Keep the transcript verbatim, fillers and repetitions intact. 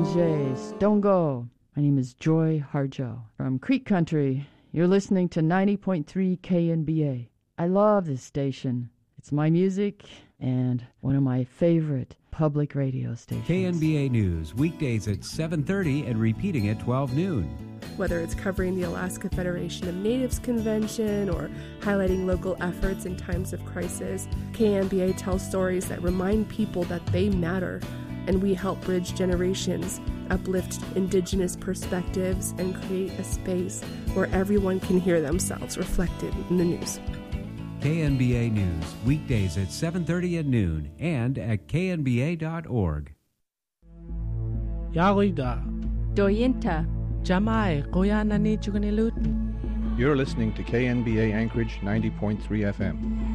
Sanjay Stongo. My name is Joy Harjo from Creek Country. You're listening to ninety point three K N B A. I love this station. It's my music and one of my favorite public radio stations. K N B A News, weekdays at seven thirty and repeating at twelve noon. Whether it's covering the Alaska Federation of Natives Convention or highlighting local efforts in times of crisis, K N B A tells stories that remind people that they matter, and we help bridge generations, uplift Indigenous perspectives, and create a space where everyone can hear themselves reflected in the news. K N B A News, weekdays at seven thirty at noon and at k n b a dot org. Yarida. Doyinta. Jamai, Koyanani Chugunilut. You're listening to K N B A Anchorage ninety point three F M.